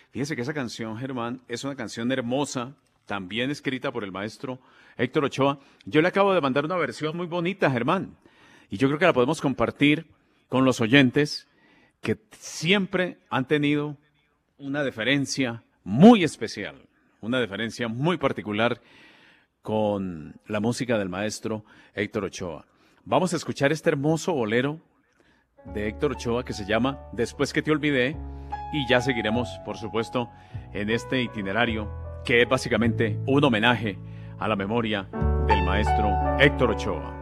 Fíjese que esa canción, Germán, es una canción hermosa, también escrita por el maestro Héctor Ochoa. Yo le acabo de mandar una versión muy bonita, Germán, y yo creo que la podemos compartir con los oyentes que siempre han tenido una deferencia muy especial, una deferencia muy particular con la música del maestro Héctor Ochoa. Vamos a escuchar este hermoso bolero de Héctor Ochoa que se llama Después que te olvidé, y ya seguiremos, por supuesto, en este itinerario que es básicamente un homenaje a la memoria del maestro Héctor Ochoa.